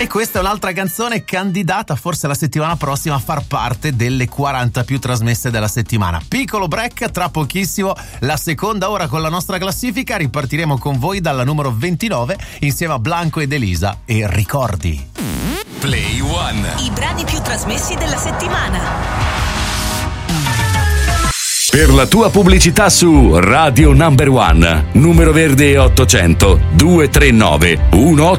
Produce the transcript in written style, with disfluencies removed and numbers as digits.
questa è un'altra canzone candidata forse la settimana prossima a far parte delle 40 più trasmesse della settimana. Piccolo break, tra pochissimo la seconda ora con la nostra classifica. Ripartiremo con voi dalla numero 29 insieme a Blanco ed Elisa e Ricordi. Play One. I brani più trasmessi della settimana. Per la tua pubblicità su Radio Number One, numero verde 800 239 18